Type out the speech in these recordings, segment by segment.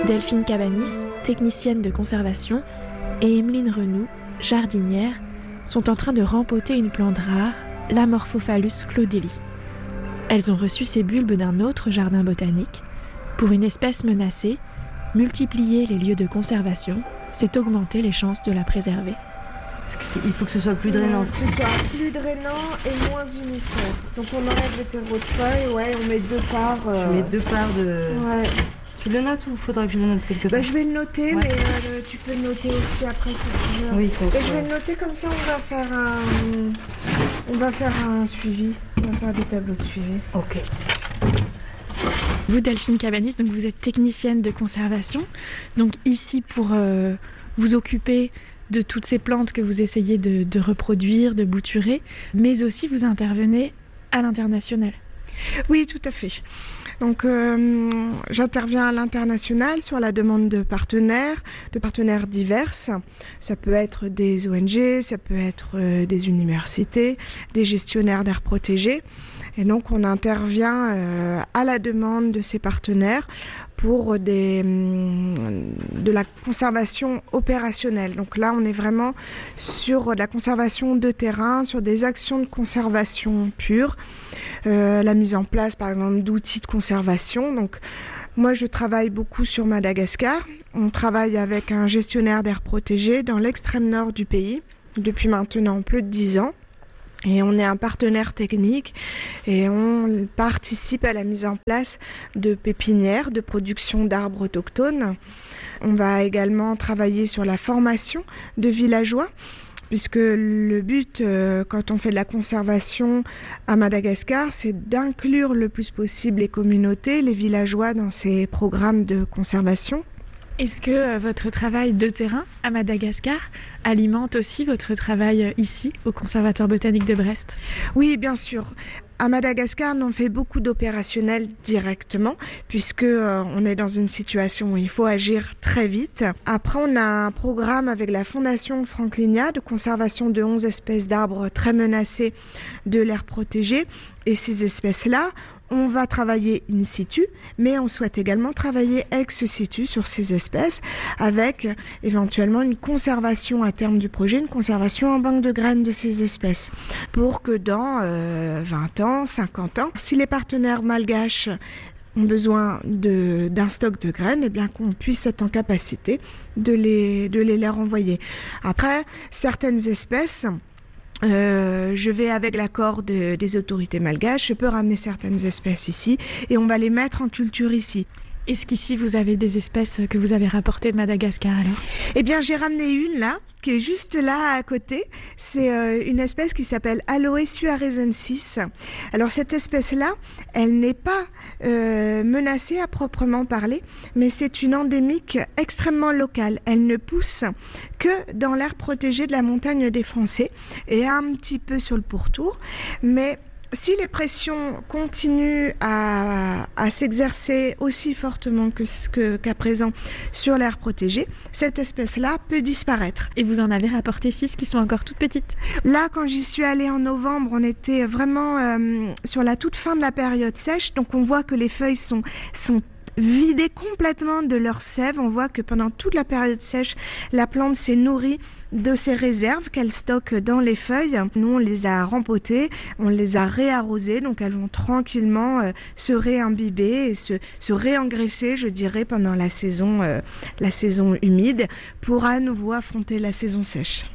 Delphine Cabanis, technicienne de conservation, et Emeline Renoux, jardinière, sont en train de rempoter une plante rare, l'Amorphophallus claudeli. Elles ont reçu ces bulbes d'un autre jardin botanique. Pour une espèce menacée, multiplier les lieux de conservation, c'est augmenter les chances de la préserver. Il faut que ce soit plus drainant. Que ce soit plus drainant et moins uniforme. Donc on enlève les terreaux de feuilles, on met 2 parts. Je mets 2 parts de... Ouais. Tu le notes ou faudra que je le note quelque part? Je vais le noter, mais tu peux le noter aussi après si tu veux. Oui, je vais le noter comme ça, on va faire un suivi. On va faire des tableaux de suivi. Ok. Vous, Delphine Cabanis, donc vous êtes technicienne de conservation. Donc ici pour vous occuper de toutes ces plantes que vous essayez de reproduire, de bouturer, mais aussi vous intervenez à l'international. Oui, tout à fait. Donc j'interviens à l'international sur la demande de partenaires divers. Ça peut être des ONG, ça peut être des universités, des gestionnaires d'aires protégées. Et donc on intervient à la demande de ces partenaires pour de la conservation opérationnelle. Donc là, on est vraiment sur de la conservation de terrain, sur des actions de conservation pure, la mise en place, par exemple, d'outils de conservation. Donc, moi, je travaille beaucoup sur Madagascar. On travaille avec un gestionnaire d'aires protégées dans l'extrême nord du pays depuis maintenant plus de 10 ans. Et on est un partenaire technique et on participe à la mise en place de pépinières, de production d'arbres autochtones. On va également travailler sur la formation de villageois, puisque le but, quand on fait de la conservation à Madagascar, c'est d'inclure le plus possible les communautés, les villageois dans ces programmes de conservation. Est-ce que votre travail de terrain à Madagascar alimente aussi votre travail ici, au Conservatoire botanique de Brest ? Oui, bien sûr. À Madagascar, on fait beaucoup d'opérationnels directement, puisque on est dans une situation où il faut agir très vite. Après, on a un programme avec la Fondation Franklinia de conservation de 11 espèces d'arbres très menacées de l'aire protégée. Et ces espèces-là, on va travailler in situ, mais on souhaite également travailler ex situ sur ces espèces avec éventuellement une conservation à terme du projet, une conservation en banque de graines de ces espèces pour que dans 20 ans, 50 ans, si les partenaires malgaches ont besoin d'un stock de graines, eh bien qu'on puisse être en capacité de les leur envoyer. Après, certaines espèces, je vais avec l'accord des autorités malgaches, je peux ramener certaines espèces ici et on va les mettre en culture ici. Est-ce qu'ici vous avez des espèces que vous avez rapportées de Madagascar alors ? Eh bien j'ai ramené une là, qui est juste là à côté. C'est une espèce qui s'appelle Aloe suaresensis. Alors cette espèce-là, elle n'est pas menacée à proprement parler, mais c'est une endémique extrêmement locale. Elle ne pousse que dans l'aire protégée de la montagne des Français et un petit peu sur le pourtour, mais si les pressions continuent à s'exercer aussi fortement qu'à présent sur l'aire protégée, cette espèce-là peut disparaître. Et vous en avez rapporté 6 qui sont encore toutes petites. Là, quand j'y suis allée en novembre, on était vraiment sur la toute fin de la période sèche, donc on voit que les feuilles sont vidées complètement de leur sève. On voit que pendant toute la période sèche, la plante s'est nourrie de ces réserves qu'elle stocke dans les feuilles. Nous, on les a rempotées, on les a réarrosées, donc elles vont tranquillement se réimbiber et se réengraisser, je dirais, pendant la saison humide pour à nouveau affronter la saison sèche.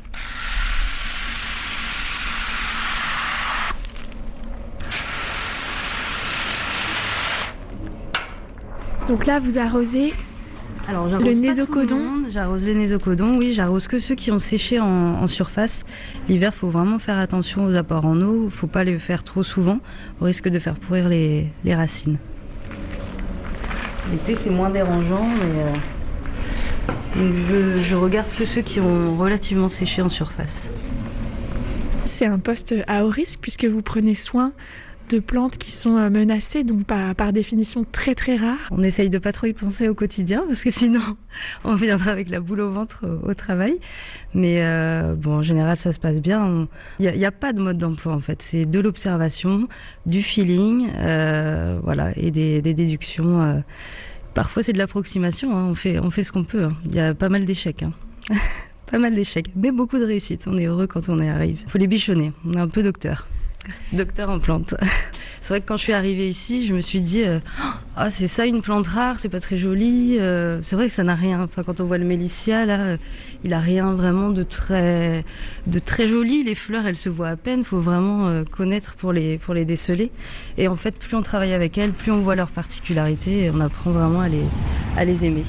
Donc là, vous arrosez le nésocodon. J'arrose les nésocodons, oui, j'arrose que ceux qui ont séché en surface. L'hiver, il faut vraiment faire attention aux apports en eau, il ne faut pas les faire trop souvent, au risque de faire pourrir les racines. L'été, c'est moins dérangeant, mais donc je regarde que ceux qui ont relativement séché en surface. C'est un poste à haut risque puisque vous prenez soin de plantes qui sont menacées, donc par définition très très rares. On essaye de pas trop y penser au quotidien parce que sinon on viendra avec la boule au ventre au travail. Mais en général ça se passe bien. Il y a pas de mode d'emploi en fait. C'est de l'observation, du feeling, et des déductions. Parfois c'est de l'approximation, hein. On fait ce qu'on peut, hein. Il y a pas mal d'échecs, hein. Pas mal d'échecs, mais beaucoup de réussites. On est heureux quand on y arrive. Il faut les bichonner, on est un peu docteur en plantes. C'est vrai que quand je suis arrivée ici, je me suis dit c'est ça une plante rare, c'est pas très joli. C'est vrai que ça n'a rien. Enfin, quand on voit le mélissia là, il a rien vraiment de très joli. Les fleurs, elles se voient à peine. Faut vraiment connaître pour les déceler. Et en fait, plus on travaille avec elles, plus on voit leurs particularités et on apprend vraiment à les aimer.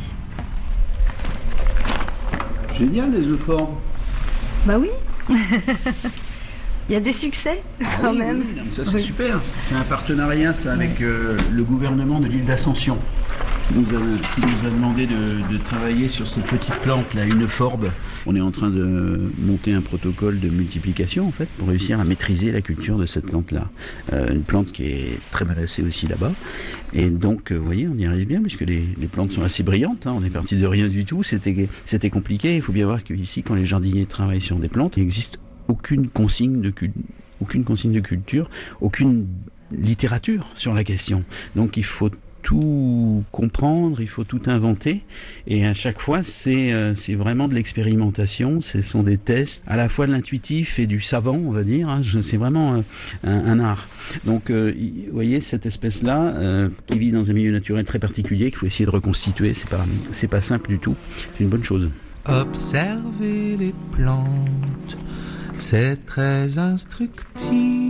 Génial les euphorbes. Bah oui. Il y a des succès quand même. Oui, ça c'est super. C'est un partenariat ça, avec le gouvernement de l'île d'Ascension qui nous a demandé de travailler sur cette petite plante là, une euphorbes. On est en train de monter un protocole de multiplication en fait pour réussir à maîtriser la culture de cette plante là. Une plante qui est très menacée aussi là-bas. Et donc, vous voyez, on y arrive bien puisque les plantes sont assez brillantes. Hein. On est parti de rien du tout. C'était compliqué. Il faut bien voir qu'ici, quand les jardiniers travaillent sur des plantes, il existe aucune consigne de culture, aucune littérature sur la question. Donc il faut tout comprendre, il faut tout inventer, et à chaque fois c'est vraiment de l'expérimentation, ce sont des tests, à la fois de l'intuitif et du savant, on va dire, hein. C'est vraiment un art. Donc vous voyez cette espèce-là qui vit dans un milieu naturel très particulier qu'il faut essayer de reconstituer, c'est pas simple du tout, c'est une bonne chose. Observer les plantes, c'est très instructif.